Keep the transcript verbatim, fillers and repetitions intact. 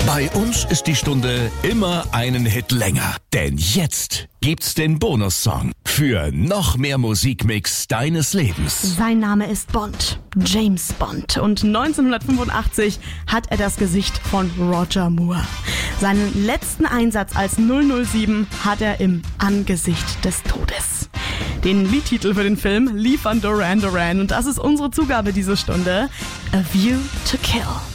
Bei uns ist die Stunde immer einen Hit länger. Denn jetzt gibt's den Bonussong für noch mehr Musikmix deines Lebens. Sein Name ist Bond, James Bond. Und neunzehnhundertfünfundachtzig hat er das Gesicht von Roger Moore. Seinen letzten Einsatz als null null sieben hat er im Angesicht des Todes. Den Liedtitel für den Film liefern Duran Duran. Und das ist unsere Zugabe diese Stunde. A View to Kill.